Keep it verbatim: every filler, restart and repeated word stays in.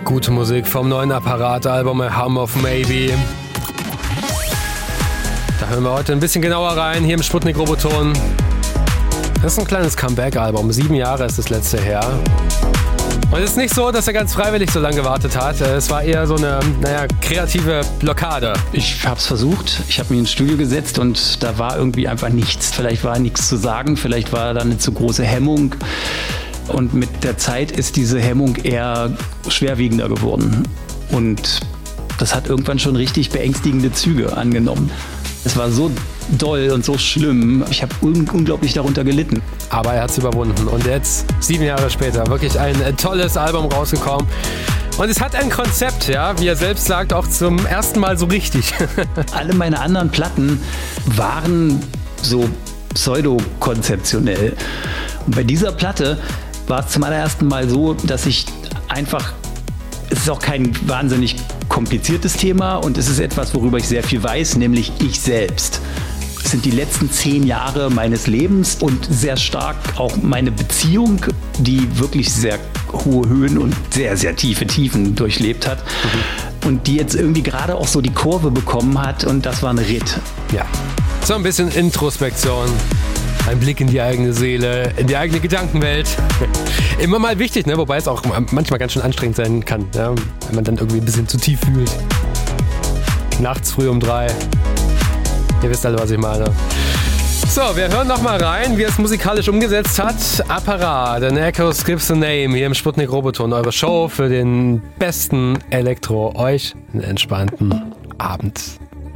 Gute Musik vom neuen Apparat-Album A Hum of Maybe. Da hören wir heute ein bisschen genauer rein, hier im Sputnik-Roboton. Das ist ein kleines Comeback-Album. Sieben Jahre ist das letzte her. Und es ist nicht so, dass er ganz freiwillig so lange gewartet hat. Es war eher so eine, naja, kreative Blockade. Ich habe es versucht. Ich habe mich ins Studio gesetzt und da war irgendwie einfach nichts. Vielleicht war nichts zu sagen, vielleicht war da eine zu große Hemmung. Und mit der Zeit ist diese Hemmung eher schwerwiegender geworden. Und das hat irgendwann schon richtig beängstigende Züge angenommen. Es war so doll und so schlimm. Ich habe un- unglaublich darunter gelitten. Aber er hat es überwunden. Und jetzt, sieben Jahre später, wirklich ein tolles Album rausgekommen. Und es hat ein Konzept, ja, wie er selbst sagt, auch zum ersten Mal so richtig. Alle meine anderen Platten waren so pseudo-konzeptionell. Und bei dieser Platte war es zum allerersten Mal so, dass ich einfach, es ist auch kein wahnsinnig kompliziertes Thema und es ist etwas, worüber ich sehr viel weiß, nämlich ich selbst. Es sind die letzten zehn Jahre meines Lebens und sehr stark auch meine Beziehung, die wirklich sehr hohe Höhen und sehr, sehr tiefe Tiefen durchlebt hat. Mhm. Und die jetzt irgendwie gerade auch so die Kurve bekommen hat und das war ein Ritt. Ja, so ein bisschen Introspektion. Ein Blick in die eigene Seele, in die eigene Gedankenwelt. Immer mal wichtig, ne? Wobei es auch manchmal ganz schön anstrengend sein kann, ja? Wenn man dann irgendwie ein bisschen zu tief fühlt. Nachts früh um drei. Ihr wisst alle, was ich meine. So, wir hören noch mal rein, wie er es musikalisch umgesetzt hat. Apparat, an Echo Skips the Name, hier im Sputnik-Roboton. Eure Show für den besten Elektro. Euch einen entspannten Abend.